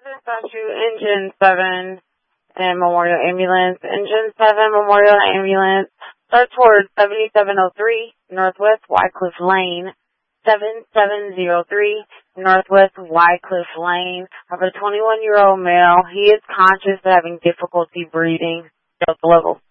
Statue, Engine 7 and Memorial Ambulance. Engine 7, Memorial Ambulance. Start towards 7703 Northwest Wycliffe Lane. 7703 Northwest Wycliffe Lane. I have a 21-year-old male. He is conscious but having difficulty breathing. Delta level